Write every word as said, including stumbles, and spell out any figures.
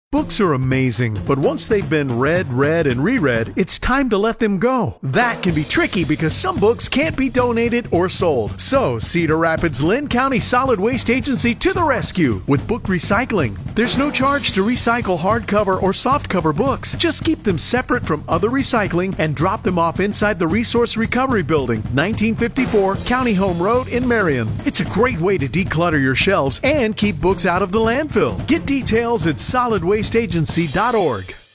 Books are amazing, but once they've been read, read, and reread, it's time to let them go. That can be tricky because some books can't be donated or sold. So, Cedar Rapids Lynn County Solid Waste Agency to the rescue with book recycling. There's no charge to recycle hardcover or softcover books. Just keep them separate from other recycling and drop them off inside the Resource Recovery Building, nineteen fifty-four County Home Road in Marion. It's a great way to declutter your shelves and keep books out of the landfill. Get details at solid waste agency dot org.